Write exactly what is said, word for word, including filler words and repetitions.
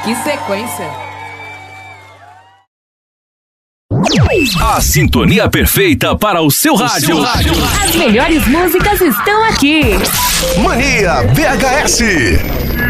Que sequência. A sintonia perfeita para o seu rádio. O seu rádio. As melhores músicas estão aqui. Mania V H S.